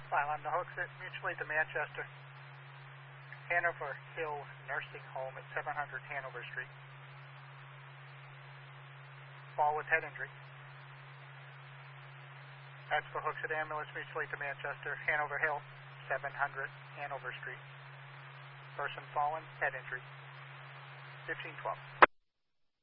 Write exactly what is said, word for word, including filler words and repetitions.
File on the Hooksett Mutual Aid to Manchester. Hanover Hill Nursing Home at seven hundred Hanover Street. Fall with head injury. That's for Hooksett Ambulance Mutual Aid to Manchester. Hanover Hill, seven hundred Hanover Street. Person fallen, head injury. fifteen twelve.